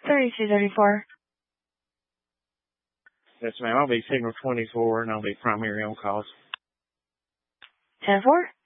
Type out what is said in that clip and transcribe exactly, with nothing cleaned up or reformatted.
thirty-two thirty-four. Yes, ma'am. I'll be signal twenty-four, and I'll be primary on calls. ten four.